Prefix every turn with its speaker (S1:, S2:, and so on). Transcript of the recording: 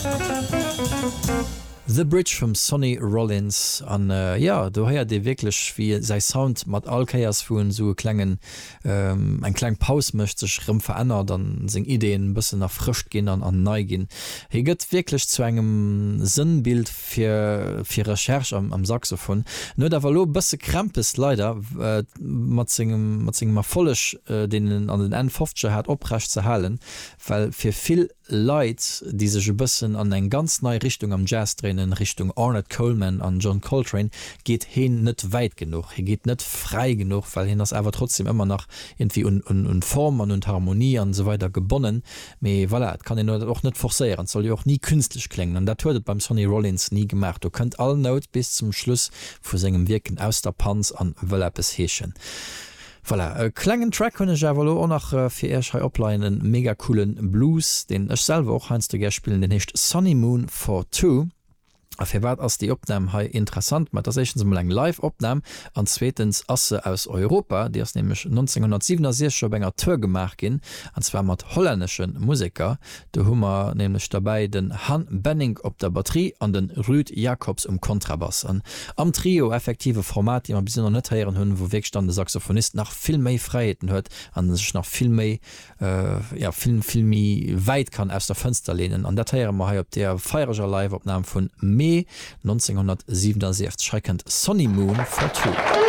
S1: The Bridge vom Sonny Rollins an ja du her de wirklich wie sei Sound mat Alkeiers vun so klengen ein klein Paus möchte schrimm verändern dann sing Ideen bisschen nach frisch gehen an neigin hier gött wirklich zu engem Sinnbild für Recherche am Saxophon nur da war bisse krampes leider mat mal vollch den an den N50 hat oprecht zu halen weil für viel Leid diese bisschen an en ganz neue Richtung am Jazz drehen in Richtung Ornette Coleman an John Coltrane geht hin net weit genug hier geht net frei genug weil hin das aber trotzdem immer noch irgendwie und Formen und Harmonie und so weiter gebunden voilà, kann ich auch nicht forcieren soll ja auch nie künstlich klingen und da tötet beim Sonny Rollins nie gemacht du könnt alle Note bis zum Schluss vor seinem Wirken aus der Panz an es heschen. Voilà, klengen Track hun auch nach fir Erschrei opleinen mega coolen Blues, den ech selber auch heinst du ger spielen den hecht Sunny Moon for Two. Afir wat ass die Opname ha interessant, mat das eng live opname an zweitens Asse aus Europa, die ass nämlich 1967 enger Tour gemacht gin, anzwer mat holländischen Musiker, de Hummer nämlich dabei den Han Benning op der Batterie an den Rüd Jacobs Kontrabass an. Am Trio effektive Format, die man bis net heieren hunn, wo wegstand der Saxophonist nach viel méi Freiheiten huet, an sech nach viel méi filmi weit kann aus der Fenster lehnen. An der Teil op der feierger Live-Opname vun 1967 schreckend Sunny Moon for Two.